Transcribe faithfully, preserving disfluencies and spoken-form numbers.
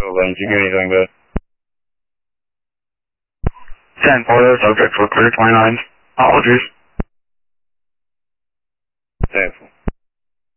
Did you get anything but? ten four, subject for clear twenty-nine. Apologies.